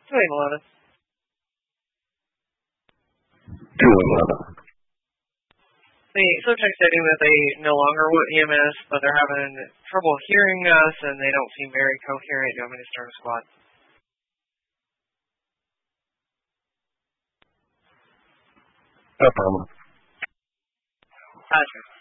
211. 211. The subject stating that they no longer want EMS, but they're having trouble hearing us, and they don't seem very coherent. Do you want me to start a squad? No problem. Gotcha.